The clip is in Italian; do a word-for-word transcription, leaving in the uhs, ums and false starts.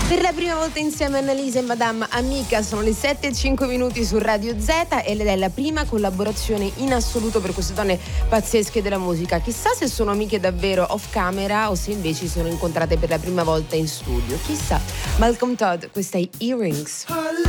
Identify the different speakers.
Speaker 1: Per la prima volta insieme a Annalisa e Madame Amica sono le sette e cinque minuti su Radio Z ed è la prima collaborazione in assoluto per queste donne pazzesche della musica. Chissà se sono amiche davvero off camera o se invece si sono incontrate per la prima volta in studio. Chissà. Malcolm Todd, questa è Earrings.